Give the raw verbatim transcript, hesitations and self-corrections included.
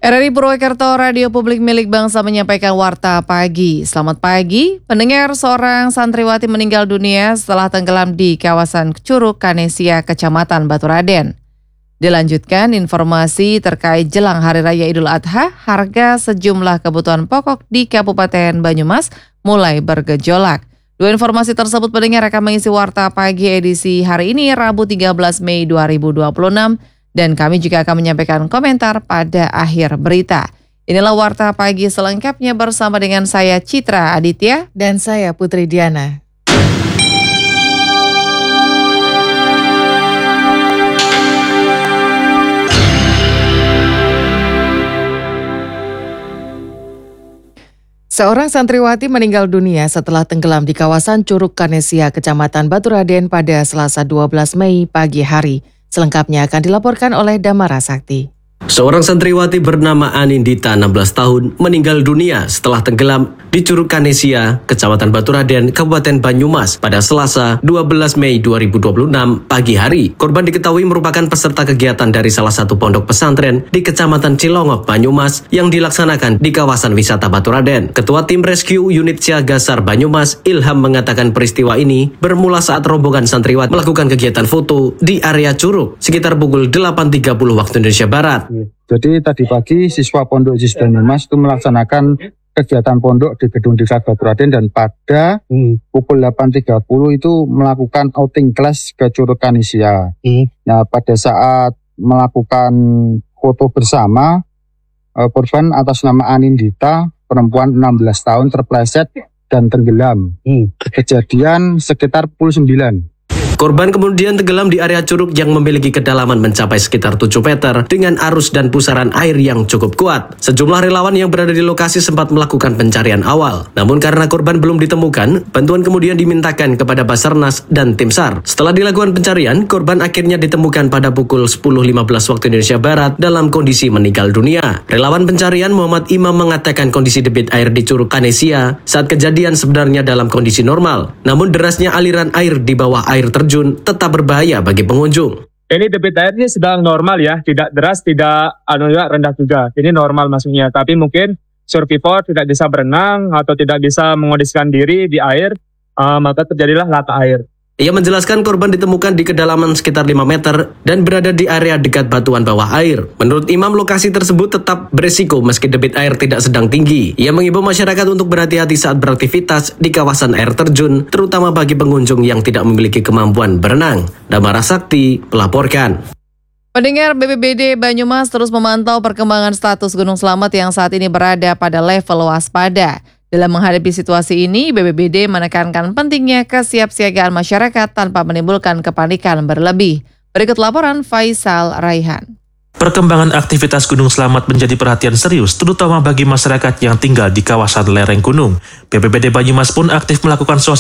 R R I Purwokerto, Radio Publik Milik Bangsa menyampaikan warta pagi. Selamat pagi, pendengar. Seorang santriwati meninggal dunia setelah tenggelam di kawasan Curug Kanesia, Kecamatan Baturaden. Dilanjutkan informasi terkait jelang Hari Raya Idul Adha, harga sejumlah kebutuhan pokok di Kabupaten Banyumas mulai bergejolak. Dua informasi tersebut pendengar akan mengisi warta pagi edisi hari ini, Rabu tiga belas Mei dua ribu dua puluh enam. Dan kami juga akan menyampaikan komentar pada akhir berita. Inilah warta pagi selengkapnya bersama dengan saya Citra Aditya dan saya Putri Diana. Seorang santriwati meninggal dunia setelah tenggelam di kawasan Curug Kanesia, Kecamatan Baturaden pada Selasa dua belas Mei pagi hari. Selengkapnya akan dilaporkan oleh Damara Sakti. Seorang santriwati bernama Anindita, enam belas tahun, meninggal dunia setelah tenggelam di Curug Kanesia, Kecamatan Baturaden, Kabupaten Banyumas pada Selasa dua belas Mei dua ribu dua puluh enam pagi hari. Korban diketahui merupakan peserta kegiatan dari salah satu pondok pesantren di Kecamatan Cilongok, Banyumas yang dilaksanakan di kawasan wisata Baturaden. Ketua Tim Rescue Unit Siaga SAR Banyumas, Ilham, mengatakan peristiwa ini bermula saat rombongan santriwati melakukan kegiatan foto di area Curug sekitar pukul delapan tiga puluh waktu Indonesia Barat. Jadi tadi pagi siswa Pondok Jis Banyumas itu melaksanakan kegiatan pondok di Gedung Desa Baturaden dan pada hmm. pukul delapan tiga puluh itu melakukan outing class ke Curug Kanesia. Hmm. Nah, pada saat melakukan foto bersama, korban atas nama Anindita, perempuan enam belas tahun, terpleset dan tenggelam. Hmm. Kejadian sekitar pukul sembilan. Korban kemudian tenggelam di area curug yang memiliki kedalaman mencapai sekitar tujuh meter dengan arus dan pusaran air yang cukup kuat. Sejumlah relawan yang berada di lokasi sempat melakukan pencarian awal. Namun karena korban belum ditemukan, bantuan kemudian dimintakan kepada Basarnas dan Tim SAR. Setelah dilakukan pencarian, korban akhirnya ditemukan pada pukul sepuluh lima belas waktu Indonesia Barat dalam kondisi meninggal dunia. Relawan pencarian Muhammad Imam mengatakan kondisi debit air di Curug Kanesia saat kejadian sebenarnya dalam kondisi normal. Namun derasnya aliran air di bawah air terjun tetap berbahaya bagi pengunjung. Ini debit airnya sedang normal ya, tidak deras, tidak anu juga rendah juga. Ini normal maksudnya, tapi mungkin survivor tidak bisa berenang atau tidak bisa mengondisikan diri di air, uh, maka terjadilah lata air. Ia menjelaskan korban ditemukan di kedalaman sekitar lima meter dan berada di area dekat batuan bawah air. Menurut Imam, lokasi tersebut tetap beresiko meski debit air tidak sedang tinggi. Ia mengimbau masyarakat untuk berhati-hati saat beraktivitas di kawasan air terjun, terutama bagi pengunjung yang tidak memiliki kemampuan berenang. Damara Sakti melaporkan. Pendengar, B P B D Banyumas terus memantau perkembangan status Gunung Slamet yang saat ini berada pada level waspada. Dalam menghadapi situasi ini, B P B D menekankan pentingnya kesiapsiagaan masyarakat tanpa menimbulkan kepanikan berlebih. Berikut laporan Faisal Raihan. Perkembangan aktivitas Gunung Slamet menjadi perhatian serius, terutama bagi masyarakat yang tinggal di kawasan lereng gunung. B P B D Banyumas pun aktif melakukan sosialisasi